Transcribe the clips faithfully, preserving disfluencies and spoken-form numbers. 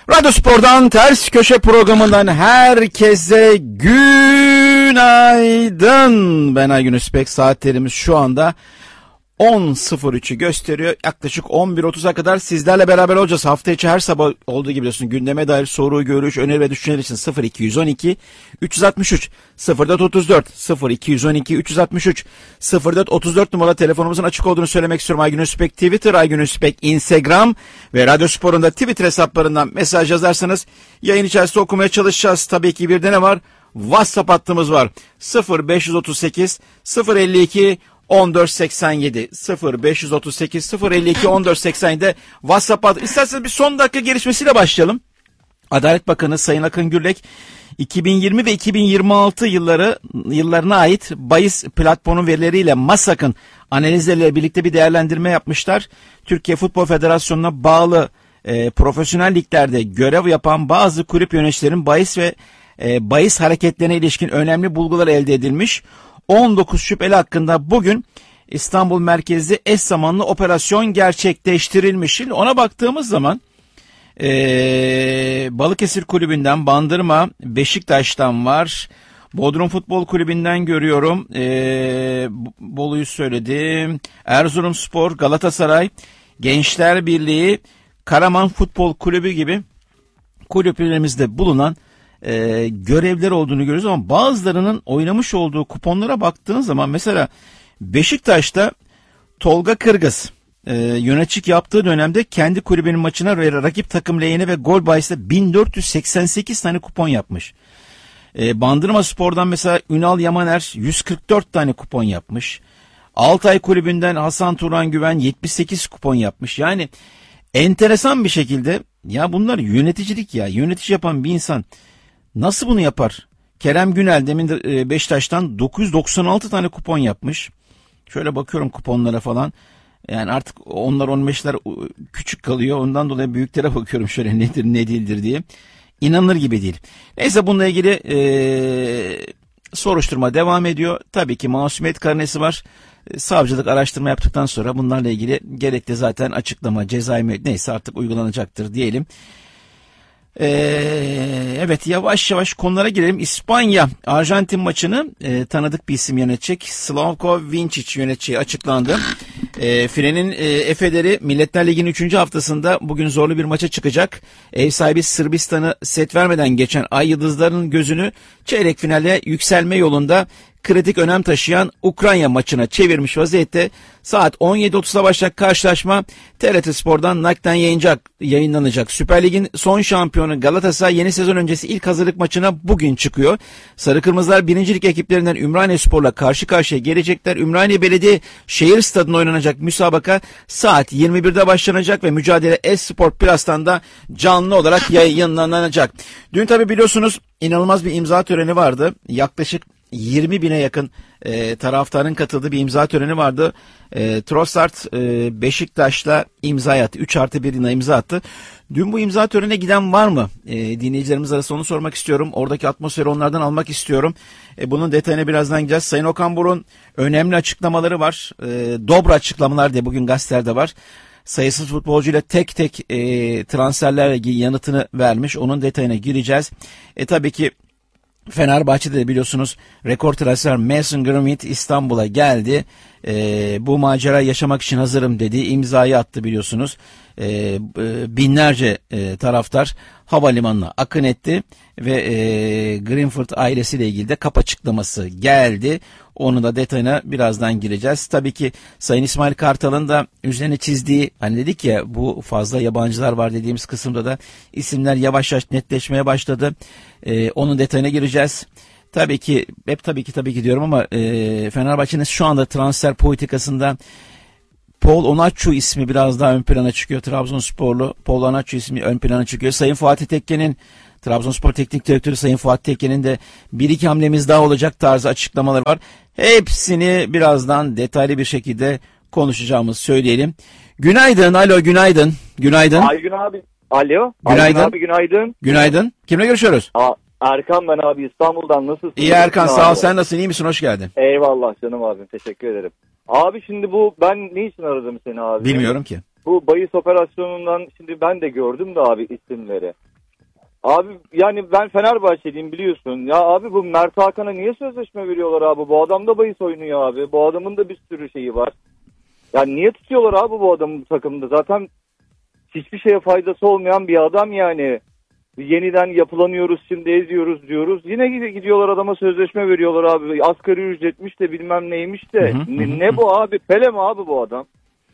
Radyo Spor'dan Ters Köşe programından herkese günaydın. Ben Aygün Özpek. Saatlerimiz şu anda on sıfır üçü gösteriyor. Yaklaşık on bir otuza kadar sizlerle beraber olacağız. Hafta içi her sabah olduğu gibi biliyorsun. Gündeme dair soru, görüş, öneri ve düşünceler için sıfır iki on iki üç altı üç sıfır dört otuz dört sıfır iki on iki üç altı üç sıfır dört otuz dört numara telefonumuzun açık olduğunu söylemek istiyorum. Aygün Özpek Twitter, Aygün Özpek Instagram ve Radyo Spor'un da Twitter hesaplarından mesaj yazarsanız yayın içerisinde okumaya çalışacağız. Tabii ki bir de ne var? WhatsApp hattımız var. sıfır beş otuz sekiz sıfır elli iki on dört seksen yedi sıfır beş otuz sekiz sıfır elli iki on dört seksen yedi WhatsApp adı. İsterseniz bir son dakika gelişmesiyle başlayalım. Adalet Bakanı Sayın Akın Gürlek iki bin yirmi ve iki bin yirmi altı yılları yıllarına ait bahis platformu verileriyle MASAK'ın analizleriyle birlikte bir değerlendirme yapmışlar. Türkiye Futbol Federasyonu'na bağlı e, profesyonel liglerde görev yapan bazı kulüp yöneticilerin bahis ve e, bahis hareketlerine ilişkin önemli bulgular elde edilmiş. on dokuz şüpheli hakkında bugün İstanbul merkezli eş zamanlı operasyon gerçekleştirilmiş. Şimdi ona baktığımız zaman ee, Balıkesir Kulübü'nden, Bandırma, Beşiktaş'tan var. Bodrum Futbol Kulübü'nden görüyorum. Ee, Bolu'yu söyledim. Erzurumspor, Galatasaray, Gençler Birliği, Karaman Futbol Kulübü gibi kulüplerimizde bulunan E, görevler olduğunu görüyoruz ama bazılarının oynamış olduğu kuponlara baktığınız zaman mesela Beşiktaş'ta Tolga Kırgız e, yöneticilik yaptığı dönemde kendi kulübünün maçına ve rakip takım lehine ve gol bahisinde bin dört yüz seksen sekiz tane kupon yapmış. E, Bandırma Spor'dan mesela Ünal Yamaner yüz kırk dört tane kupon yapmış. Altay Kulübü'nden Hasan Turan Güven yetmiş sekiz kupon yapmış. Yani enteresan bir şekilde ya bunlar yöneticilik ya yönetici yapan bir insan nasıl bunu yapar? Kerem Günel demin de Beşiktaş'tan dokuz yüz doksan altı tane kupon yapmış. Şöyle bakıyorum kuponlara falan. Yani artık onlar on beşler küçük kalıyor. Ondan dolayı büyüklere bakıyorum şöyle nedir ne değildir diye. İnanılır gibi değil. Neyse bununla ilgili ee, soruşturma devam ediyor. Tabii ki masumiyet karnesi var. Savcılık araştırma yaptıktan sonra bunlarla ilgili gerekli zaten açıklama, cezai neyse artık uygulanacaktır diyelim. Ee, evet yavaş yavaş konulara girelim. İspanya Arjantin maçını e, tanıdık bir isim yönetecek. Slavko Vincic yöneteceği açıklandı. E, Frenin e, Efe'leri Milletler Ligi'nin üçüncü haftasında bugün zorlu bir maça çıkacak. Ev sahibi Sırbistan'ı set vermeden geçen Ay Yıldızları'nın gözünü çeyrek finale yükselme yolunda kritik önem taşıyan Ukrayna maçına çevirmiş vaziyette. Saat on yedi otuzda başlayacak karşılaşma T R T Spor'dan naklen yayınlanacak, yayınlanacak. Süper Lig'in son şampiyonu Galatasaray yeni sezon öncesi ilk hazırlık maçına bugün çıkıyor. Sarı Kırmızılar birincilik ekiplerinden Ümraniye Spor'la karşı karşıya gelecekler. Ümraniye Belediye Şehir Stadı'nda oynanacak müsabaka saat yirmi birde başlanacak ve mücadele Esport Plus'tan da canlı olarak yayınlanacak. Dün tabi biliyorsunuz inanılmaz bir imza töreni vardı. Yaklaşık yirmi bine yakın e, taraftarın katıldığı bir imza töreni vardı. E, Trossard e, Beşiktaş'la imza attı. üç artı birine imza attı. Dün bu imza törenine giden var mı? E, dinleyicilerimiz arasında onu sormak istiyorum. Oradaki atmosferi onlardan almak istiyorum. E, bunun detayına birazdan gideceğiz. Sayın Okan Buruk'un önemli açıklamaları var. E, dobra açıklamalar diye bugün gazetelerde var. Sayısız futbolcuyla tek tek e, transferlerle ilgili yanıtını vermiş. Onun detayına gireceğiz. E tabii ki Fenerbahçe'de de biliyorsunuz rekor transfer Mason Greenwood İstanbul'a geldi. Ee, bu macera yaşamak için hazırım dedi. İmzayı attı biliyorsunuz. Ee, binlerce e, taraftar havalimanına akın etti ve e, Greenwood ailesiyle ilgili de kap açıklaması geldi. Onu da detayına birazdan gireceğiz. Tabii ki Sayın İsmail Kartal'ın da üzerine çizdiği, hani dedik ya bu fazla yabancılar var dediğimiz kısımda da isimler yavaş yavaş netleşmeye başladı. Ee, onun detayına gireceğiz. Tabii ki hep tabii ki tabii ki diyorum ama e, Fenerbahçe'nin şu anda transfer politikasında Paul Onaçu ismi biraz daha ön plana çıkıyor. Trabzonsporlu Paul Onaçu ismi ön plana çıkıyor. Sayın Fatih Tekke'nin, Trabzonspor Teknik Direktörü Sayın Fatih Tekke'nin de bir iki hamlemiz daha olacak tarzı açıklamaları var. Hepsini birazdan detaylı bir şekilde konuşacağımızı söyleyelim. Günaydın, alo günaydın. Günaydın. Aygün abi. Alo. Günaydın. Aygün abi günaydın. Günaydın. Kimle görüşüyoruz? Aa, Erkan ben abi İstanbul'dan nasılsın? İyi Erkan sağ ol, abi? sen nasılsın, iyi misin, hoş geldin. Eyvallah canım abim, teşekkür ederim. Abi şimdi bu ben ne için aradım seni abi? Bilmiyorum ki. Bu bahis operasyonundan şimdi ben de gördüm de abi isimleri. Abi yani ben Fenerbahçeliyim biliyorsun. Ya abi bu Mert Hakan'a niye sözleşme veriyorlar abi? Bu adam da bahis oynuyor abi. Bu adamın da bir sürü şeyi var. Yani niye tutuyorlar abi bu adamı bu takımda? Zaten hiçbir şeye faydası olmayan bir adam yani. Yeniden yapılanıyoruz şimdi eziyoruz diyoruz. Yine gidiyorlar adama sözleşme veriyorlar abi. Asgari ücretmiş de bilmem neymiş de. Hı hı, ne, hı. ne bu abi? Pele mi abi bu adam?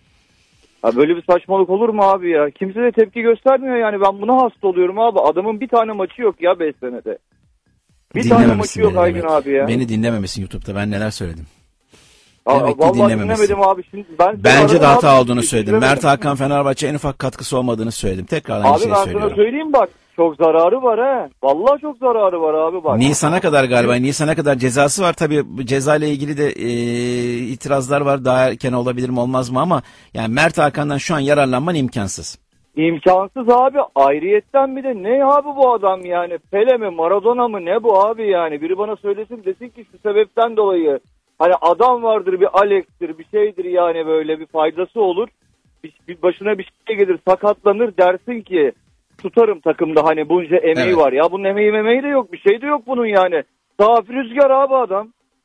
Ha böyle bir saçmalık olur mu abi ya? Kimse de tepki göstermiyor yani. Ben buna hasta oluyorum abi. Adamın bir tane maçı yok ya beş senede. Bir tane maçı Dinlememişsin yok beni Aygün demek. abi ya. Beni dinlememişsin YouTube'da. Ben neler söyledim. Aa, Demek ki vallahi dinlememişsin. dinlemedim abi. Şimdi ben Bence de Abi, hata olduğunu söyledim. dinlemedim. Mert Hakan Fenerbahçe en ufak katkısı olmadığını söyledim. Tekrardan aynı Abi şeyi ben söylüyorum. sana söyleyeyim bak. Çok zararı var ha. Vallahi çok zararı var abi bak. Nisan'a kadar galiba. Nisan'a kadar cezası var. Tabii bu ceza ile ilgili de e, itirazlar var. Daha erken olabilir mi olmaz mı ama yani Mert Hakan'dan şu an yararlanman imkansız. İmkansız abi. Ayrıyetten bir de ne abi bu adam yani? Pele mi Maradona mı ne bu abi yani? Biri bana söylesin desin ki şu sebepten dolayı. Hani adam vardır bir Alex'tir bir şeydir yani böyle bir faydası olur. Bir, bir başına bir şey gelir sakatlanır dersin ki tutarım takımda hani bunca emeği Evet. var. Ya bunun emeği memeği de yok bir şey de yok bunun yani. Safi rüzgar abi adam.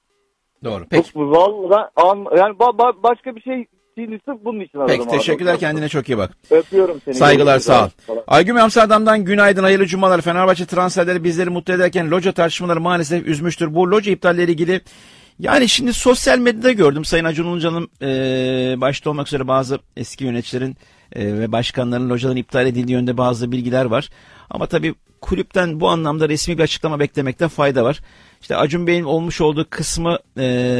Doğru. Peki. Bu, vallahi an, yani ba, ba, başka bir şey değil sırf bunun için aradım Peki abi. teşekkürler. Kendine çok iyi bak. Öpüyorum seni. Saygılar Görüşürüz sağ ol. abi. Falan. Aygün Amsterdam'dan günaydın, hayırlı cumalar. Fenerbahçe transferleri bizleri mutlu ederken loca tartışmaları maalesef üzmüştür. Bu loca iptalleri ilgili yani şimdi sosyal medyada gördüm Sayın Acun Ilıcalı'nın e, başta olmak üzere bazı eski yöneticilerin e, ve başkanların locaların iptal edildiği yönde bazı bilgiler var. Ama tabii kulüpten bu anlamda resmi bir açıklama beklemekte fayda var. İşte Acun Bey'in olmuş olduğu kısmı e,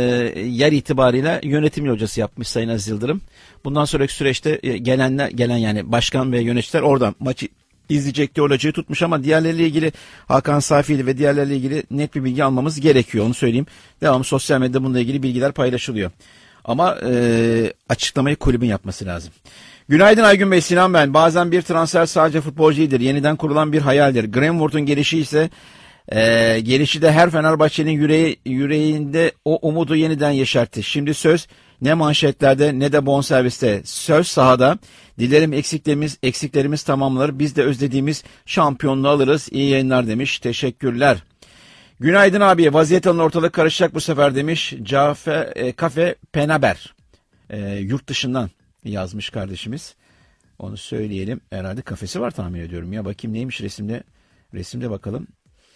yer itibariyle yönetim locası yapmış Sayın Aziz Yıldırım. Bundan sonraki süreçte e, gelenler gelen yani başkan ve yöneticiler oradan maçı izleyecek diye o locayı tutmuş ama diğerleriyle ilgili Hakan Safi'li ve diğerleriyle ilgili net bir bilgi almamız gerekiyor onu söyleyeyim. Devamlı sosyal medyada bununla ilgili bilgiler paylaşılıyor. Ama e, açıklamayı kulübün yapması lazım. Günaydın Aygün Bey, Sinan ben. Bazen bir transfer sadece futbolcu değildir. Yeniden kurulan bir hayaldir. Greenwood'un gelişi ise e, gelişi de her Fenerbahçe'nin yüreği, yüreğinde o umudu yeniden yeşertti. Şimdi söz ne manşetlerde ne de bonserviste. Söz sahada. Dilerim eksiklerimiz, eksiklerimiz tamamlanır. Biz de özlediğimiz şampiyonluğu alırız. İyi yayınlar demiş. Teşekkürler. Günaydın abi. Vaziyet alın ortalık karışacak bu sefer demiş. Cafe, e, Kafe Penaber. E, yurt dışından yazmış kardeşimiz. Onu söyleyelim. Herhalde kafesi var tahmin ediyorum. Ya bakayım neymiş resimde. Resimde bakalım.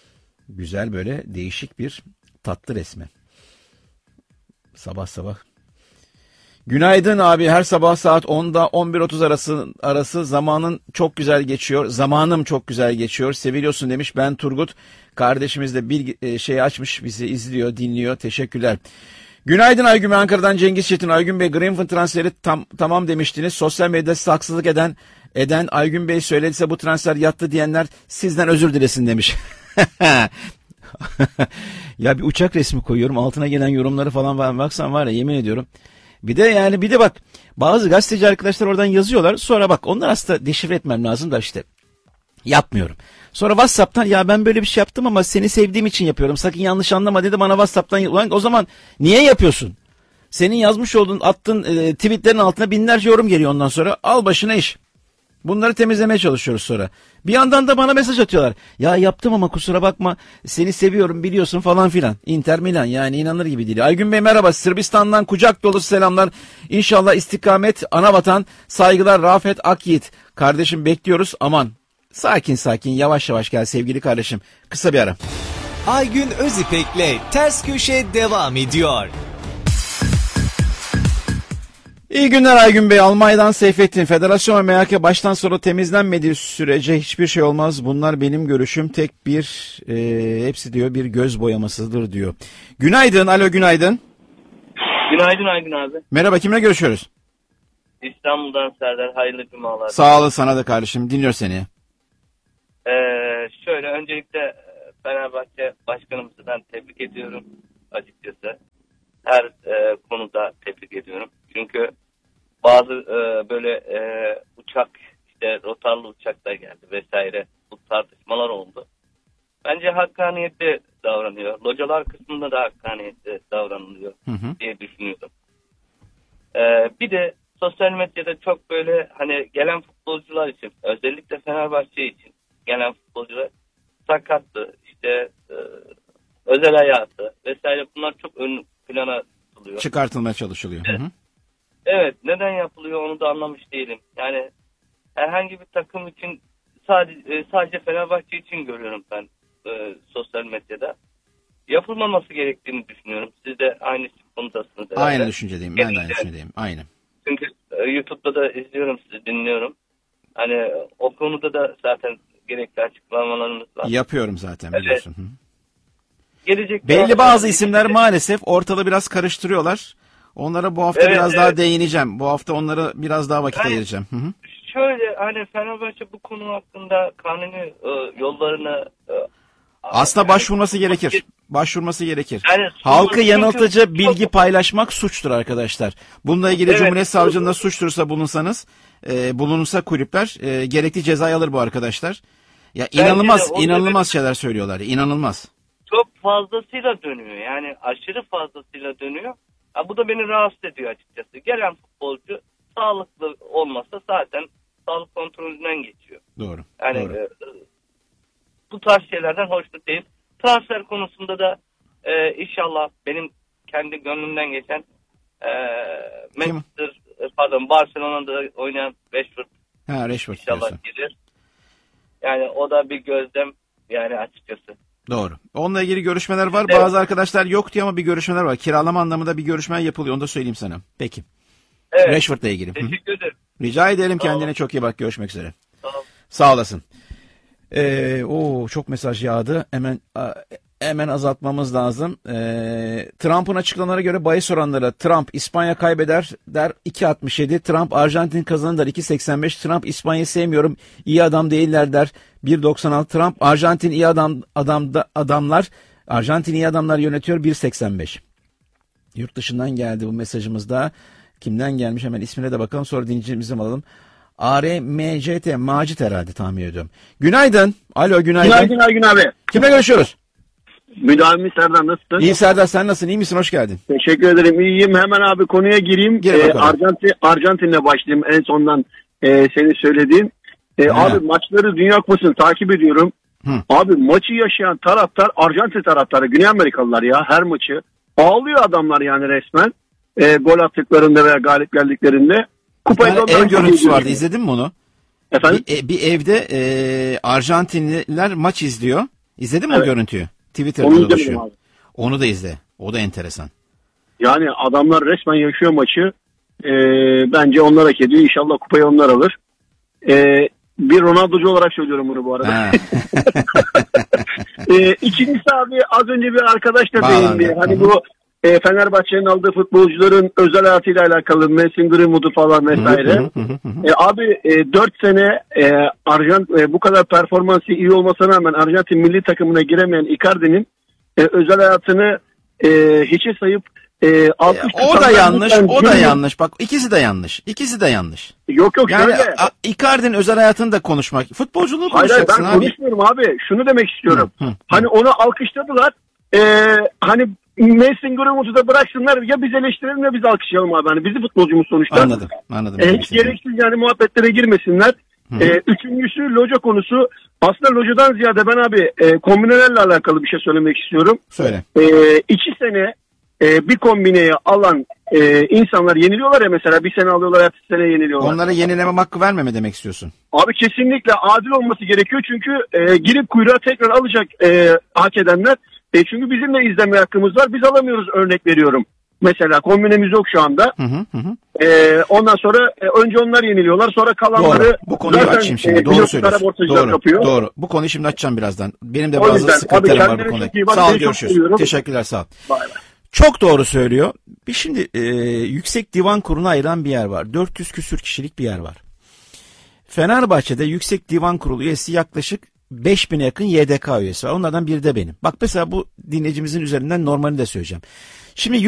Güzel böyle değişik bir tatlı resmi. Sabah sabah. Günaydın abi. Her sabah saat onda on bir otuz arası arası zamanın çok güzel geçiyor. Zamanım çok güzel geçiyor. Seviliyorsun demiş. Ben Turgut. Kardeşimiz de bir şey açmış. Bizi izliyor, dinliyor. Teşekkürler. Günaydın Aygün Bey, Ankara'dan Cengiz Çetin. Aygün Bey Greenwood transferi tam, tamam demiştiniz. Sosyal medyada size haksızlık eden eden Aygün Bey söylediyse bu transfer yattı diyenler sizden özür dilesin demiş. Ya bir uçak resmi koyuyorum altına gelen yorumları falan baksan var ya yemin ediyorum. Bir de yani bir de bak bazı gazeteci arkadaşlar oradan yazıyorlar sonra bak onlar aslında deşifre etmem lazım da işte yapmıyorum. Sonra WhatsApp'tan ya ben böyle bir şey yaptım ama seni sevdiğim için yapıyorum. Sakın yanlış anlama dedi bana WhatsApp'tan. Ulan o zaman niye yapıyorsun? Senin yazmış olduğun attığın e, tweetlerin altına binlerce yorum geliyor ondan sonra. Al başına iş. Bunları temizlemeye çalışıyoruz sonra. Bir yandan da bana mesaj atıyorlar. Ya yaptım ama kusura bakma seni seviyorum biliyorsun falan filan. Inter Milan yani inanılır gibi değil. Aygün Bey merhaba. Sırbistan'dan kucak dolusu selamlar. İnşallah istikamet anavatan saygılar Rafet Akyiğit. Kardeşim bekliyoruz aman. Sakin sakin yavaş yavaş gel sevgili kardeşim. Kısa bir ara. Aygün Özipek'le Ters Köşe devam ediyor. İyi günler Aygün Bey. Almanya'dan Seyfettin. Federasyon ve M H K baştan sonra temizlenmediği sürece hiçbir şey olmaz. Bunlar benim görüşüm. Tek bir e, hepsi diyor bir göz boyamasıdır diyor. Günaydın. Alo günaydın. Günaydın Aygün abi. Merhaba kimle görüşüyoruz? İstanbul'dan Serdar. Hayırlı cumalar. Sağ ol sana da kardeşim. Dinliyor seni. Ee, şöyle öncelikle Fenerbahçe başkanımızdan tebrik ediyorum açıkçası. Her e, konuda tebrik ediyorum. Çünkü bazı e, böyle e, uçak işte rotarlı uçaklar geldi vesaire bu tartışmalar oldu. Bence hakkaniyetli davranıyor. Localar kısmında da hakkaniyetli davranılıyor Hı hı. diye düşünüyorum. Ee, bir de sosyal medyada çok böyle hani gelen futbolcular için özellikle Fenerbahçe için gelen futbolcular sakattı. İşte e, özel hayatı vesaire, bunlar çok ön plana tutuluyor. Çıkartılmaya çalışılıyor. Evet. Hı hı. Evet, neden yapılıyor onu da anlamış değilim. Yani herhangi bir takım için sadece sadece Fenerbahçe için görüyorum ben e, sosyal medyada. Yapılmaması gerektiğini düşünüyorum. Siz de aynı konudasınız herhalde. Aynı düşüncedeyim. Ben de aynı Genelde- düşüncedeyim. Aynı. Çünkü e, YouTube'da da izliyorum sizi, dinliyorum. Hani o konuda da zaten gerekli açıklamalarımız var. Yapıyorum zaten Evet. biliyorsun. Hı. Gelecekte Belli bazı isimler maalesef ortalığı biraz karıştırıyorlar. Onlara bu hafta Evet, biraz evet. daha değineceğim. Bu hafta onlara biraz daha vakit Yani- ayıracağım. Hı hı. Şöyle, hani Fenerbahçe bu konu hakkında kanuni e, yollarını e, Aslında yani- başvurması gerekir. Başvurması gerekir. Yani Halkı çünkü yanıltıcı çok- bilgi paylaşmak suçtur arkadaşlar. Bununla ilgili Evet, Cumhuriyet doğru. Savcılığında suç duyurusa bulunsanız, e, bulunursa kulüpler e, gerekli cezayı alır bu arkadaşlar. Ya inanılmaz, de o inanılmaz şeyler söylüyorlar. İnanılmaz. çok fazlasıyla dönüyor. Yani aşırı fazlasıyla dönüyor. Ha, bu da beni rahatsız ediyor açıkçası. Gelen futbolcu sağlıklı olmasa zaten sağlık kontrolünden geçiyor. Doğru. Yani doğru. e, bu tarz şeylerden hoşnut değil. Transfer konusunda da e, inşallah benim kendi gönlümden geçen e, Manchester, e, pardon Barcelona'da oynayan Rashford Ha, Rashford inşallah diyorsun. gelir. Yani o da bir gözlem yani açıkçası. Doğru. Onunla ilgili görüşmeler var. Evet. Bazı arkadaşlar yok diyor ama bir görüşmeler var. Kiralama anlamında bir görüşme yapılıyor. Onu da söyleyeyim sana. Peki. Evet. Rashford'la ilgili. Hı hı. Teşekkür ederim. Rica ederim. Sağ ol. Kendine çok iyi bak. Görüşmek üzere. Sağ ol. Sağ olasın. Ee, oo, çok mesaj yağdı. Hemen a, hemen azaltmamız lazım. Ee, Trump'ın açıklamalarına göre bahis oranları: Trump İspanya kaybeder der iki altmış yedi. Trump Arjantin kazanır der iki seksen beş. Trump İspanya'yı sevmiyorum, iyi adam değiller der bir doksan altı. Trump Arjantin iyi adam adamda adamlar Arjantin iyi adamlar yönetiyor bir seksen beş. Yurt dışından geldi bu mesajımızda. Kimden gelmiş hemen ismine de bakalım, sonra dinleyicimizi alalım. A R M C T Macit herhalde, tahmin ediyorum. Günaydın. Alo, günaydın. Günaydın Ergün abi. Kimle görüşüyoruz? Müdavimi Serdar nasılsın? İyi Serdar, sen nasılsın? İyi misin? Hoş geldin. Teşekkür ederim. İyiyim. Hemen abi konuya gireyim. Gir Ee, bakalım. Arjantin, Arjantin'le başlayayım en sondan e, senin söylediğin. E, Ha. abi maçları, Dünya Kupası'nı takip ediyorum. Hı. Abi maçı yaşayan taraftar Arjantin taraftarı, Güney Amerikalılar ya, her maçı. Ağlıyor adamlar yani resmen. E, gol attıklarında veya galip geldiklerinde. Bir Kupayı tane da onlar ev görüntüsü kazanıyor. vardı. İzledin mi onu? Efendim? Bir, e, bir evde e, Arjantinliler maç izliyor. İzledin mi o Evet. görüntüyü? Twitter'da Onu izlemedim dolaşıyor. abi. Onu da izle. O da enteresan. Yani adamlar resmen yaşıyor maçı. Ee, bence onlar hak ediyor. İnşallah kupayı onlar alır. Ee, bir Ronaldo'cu olarak söylüyorum bunu bu arada. Ha. ee, ikincisi abi, az önce bir arkadaş da Bağlandı. değindi. Hani Hı hı. bu e, Fenerbahçe'nin aldığı futbolcuların özel hayatıyla alakalı, Mason Greenwood'u falan vesaire. Hı hı hı hı. E, abi e, dört sene e, Arjant e, bu kadar performansı iyi olmasına rağmen Arjantin milli takımına giremeyen Icardi'nin e, özel hayatını e, hiçe sayıp e, alkış E, o da tutanlar yanlış, lütfen o da gülün. yanlış. Bak, ikisi de yanlış. İkisi de yanlış. Yok yok Yani şöyle. a- Icardi'nin özel hayatını da konuşmak. Futbolculuğu Hayır hayır, konuşacaksın ben abi. konuşmuyorum abi. Şunu demek istiyorum. Hı, hı, hı. Hani onu alkışladılar. E, hani Mason Greenwood'u da bıraksınlar, ya biz eleştirelim ya biz alkışlayalım abi. Hani bizi futbolcumuz sonuçta. Anladım. Anladım. E, demek hiç istediğini. gereksiz yani muhabbetlere girmesinler. Hı. E, üçüncüsü loca konusu. Aslında locadan ziyade ben abi e, kombinelerle alakalı bir şey söylemek istiyorum. Söyle. E, iki sene e, bir kombineyi alan e, insanlar yeniliyorlar ya, mesela bir sene alıyorlar, ertesi sene yeniliyorlar. Onlara yenileme hakkı vermeme demek istiyorsun. Abi kesinlikle adil olması gerekiyor, çünkü e, girip kuyruğa tekrar alacak e, hak edenler. E, çünkü bizim de izleme hakkımız var, biz alamıyoruz, örnek veriyorum. Mesela kombinemiz yok şu anda. Hı hı hı. hı. E, ondan sonra e, önce onlar yeniliyorlar, sonra kalanları Doğru. Bu konuyu zaten, açayım şimdi. e, Doğru biliyorsun, söylüyorsun. kara borsacılar Doğru. kapıyor. Doğru. Bu konuyu şimdi açacağım birazdan. Benim de O bazı yüzden, abi sıkıntılarım var bu kendine konuda. çok iyi bak, Sağ ol, seni çok görüşürüz. seviyorum. Teşekkürler, sağ ol. Bay bay. Çok doğru söylüyor. Bir şimdi e, Yüksek Divan Kurulu'na ayıran bir yer var. dört yüz küsür kişilik bir yer var. Fenerbahçe'de Yüksek Divan Kurulu üyesi yaklaşık beş bine yakın Y D K üyesi var. Onlardan biri de benim. Bak mesela bu dinleyicimizin üzerinden normalini de söyleyeceğim. Şimdi